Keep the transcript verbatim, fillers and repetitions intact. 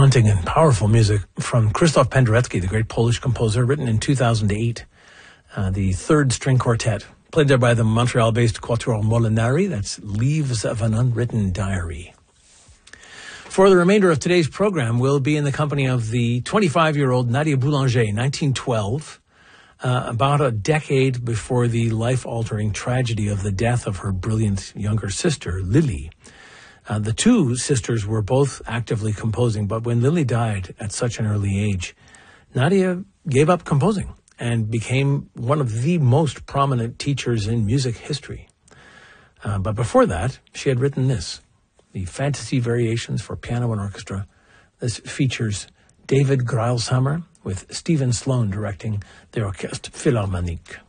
haunting and powerful music from Krzysztof Penderecki, the great Polish composer, written in two thousand eight. Uh, the third string quartet, played there by the Montreal-based Quatuor Molinari. That's Leaves of an Unwritten Diary. For the remainder of today's program, we'll be in the company of the twenty-five-year-old Nadia Boulanger, nineteen twelve, uh, about a decade before the life-altering tragedy of the death of her brilliant younger sister, Lily. Uh, the two sisters were both actively composing, but when Lily died at such an early age, Nadia gave up composing and became one of the most prominent teachers in music history. Uh, but before that, she had written this, the Fantasy Variations for Piano and Orchestra. This features David Greilshammer with Stephen Sloan directing the Orchestre Philharmonique.